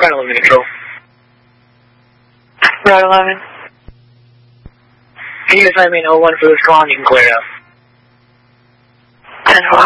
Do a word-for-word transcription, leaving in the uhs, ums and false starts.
Route eleven control. Route eleven. Can you assign me an oh one for this call and you can clear it out? ten four.